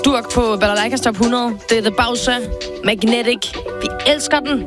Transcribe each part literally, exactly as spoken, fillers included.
Durk på Balalaikas top hundrede. Det er The Bowser, Magnetic. Vi elsker den.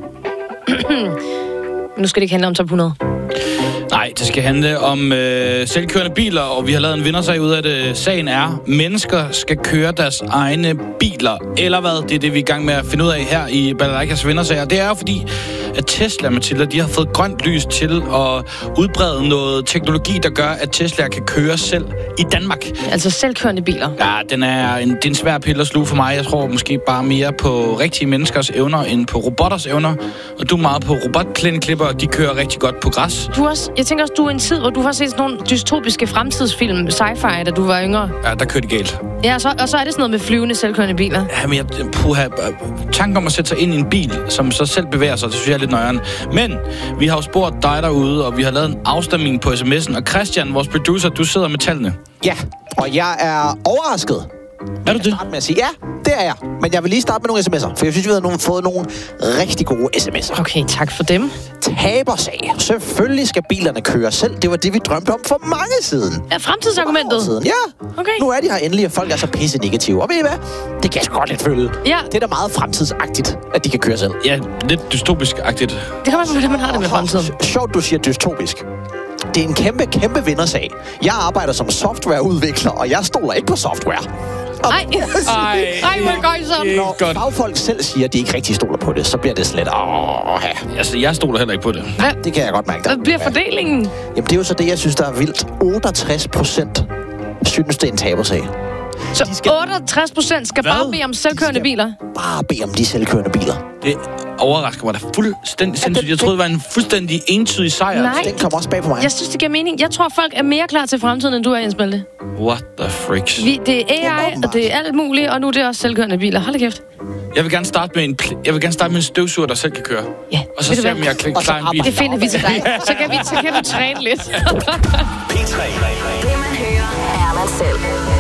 Nu skal det ikke handle om top hundrede. Nej, det skal handle om øh, selvkørende biler, og vi har lavet en vindersag ud af det. Sagen er, mennesker skal køre deres egne biler, eller hvad? Det er det, vi er i gang med at finde ud af her i Balalaikas vindersager. Det er jo fordi, at Tesla, Mathilda, de har fået grønt lys til at udbrede noget teknologi, der gør, at Tesla kan køre selv i Danmark. Altså selvkørende biler? Ja, den er en, det er en svær pille at sluge for mig. Jeg tror måske bare mere på rigtige menneskers evner, end på robotters evner. Og du er meget på robotplæneklipper, og de kører rigtig godt på græs. Du også, jeg tænker også, du er en tid, hvor du har set sådan nogle dystopiske fremtidsfilm, sci-fi, da du var yngre. Ja, der kørte de galt. Ja, så, og så er det sådan noget med flyvende selvkørende biler. Ja, men jeg, puha, tanken om at sætte sig ind i en bil, som så selv bevæger sig, det synes jeg er lidt nøjeren. Men vi har jo spurgt dig derude, og vi har lavet en afstemning på sms'en. Og Christian, vores producer, du sidder med tallene. Ja, og jeg er overrasket. Er du det? Med at sige, ja, det er jeg. Men jeg vil lige starte med nogle sms'er, for jeg synes, vi har nogle, fået nogle rigtig gode sms'er. Okay, tak for dem. Tabersag. Selvfølgelig skal bilerne køre selv. Det var det, vi drømte om for mange siden. Er fremtidsargumentet? Siden. Ja. Okay. Nu er de her endelig, og folk er så pisse negative. Og ved I hvad? Det kan jeg sgu godt lidt føle. Ja. Det er da meget fremtidsagtigt, at de kan køre selv. Ja, lidt dystopisk-agtigt. Det kan man hvordan man har det med fremtiden. Sjovt, du siger dystopisk. Det er en kæmpe, kæmpe vindersag. Jeg arbejder som softwareudvikler, og jeg stoler ikke på software. Ej, ej, ej, hvor går I sådan? Når fagfolk selv siger, at de ikke rigtig stoler på det, så bliver det slet... Åh, ja. Altså, jeg stoler heller ikke på det. Hvad? Det kan jeg godt mærke. Hvad bliver fordelingen? Jamen, det er jo så det, jeg synes, der er vildt. otteogtres procent synes, det er en tabersag. Så skal... otteogtres procent skal Hvad? bare bede om selvkørende biler? Bare bede om de selvkørende biler. Det overrasker mig da fuldstændig Ja, sindssygt. det- Jeg troede, det var en fuldstændig entydig sejr. Nej. Den kommer også bag på mig. Jeg synes, det giver mening. Jeg tror, folk er mere klar til fremtiden, end du er, Jens Malte. What the fricks? Vi, det er A I, og det er alt muligt, og nu er det også selvkørende biler. Hold da kæft. Jeg vil gerne starte med en, pl- jeg vil gerne starte med en støvsuger, der selv kan køre. Ja, Og så ved du ser hvad? vi, jeg kan Og så klare en bil. arbejder- Det finder vi til dig. Så kan, vi, så kan du træne lidt. P tre. Det man hører, er man selv.